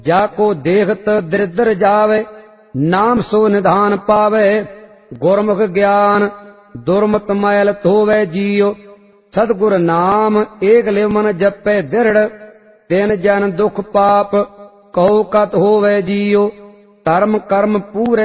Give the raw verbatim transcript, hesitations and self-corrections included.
जाको देखत दरिद्र जावे, नाम सो निधान पावे। गुरमुख ज्ञान दुर्मत मैल धोवे जियो, सतगुर नाम एक लिव मन जपै दृढ़। तिन जन दुख पाप कहो कत होवे जियो, धर्म कर्म पूरे